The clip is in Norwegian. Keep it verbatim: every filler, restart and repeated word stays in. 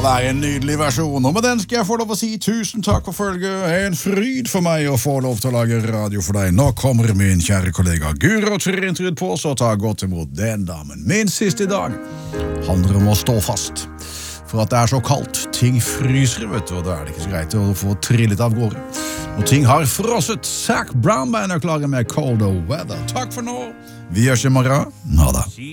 være en nydelig versjon, og med den skal jeg få lov å si tusen takk for følget. En fryd for meg å få lov til å lage radio for deg. Nå kommer min kjære kollega Guro Trintrud på, så ta godt imot den damen. Min siste dag handler om å stå fast. For at det er så kaldt, ting fryser, vet du, og da er det ikke så greit å få trillet av gårde. Og ting har frosset. Zac Brown Band er klare med Colder Weather. Takk for nå. Vi gjørs i morgen. Nada.